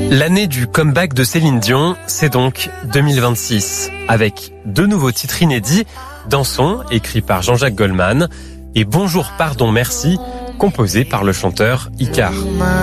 L'année du comeback de Céline Dion, c'est donc 2026, avec 2 nouveaux titres inédits, Dansons, écrit par Jean-Jacques Goldman, et Bonjour, pardon, merci, composé par le chanteur Icare.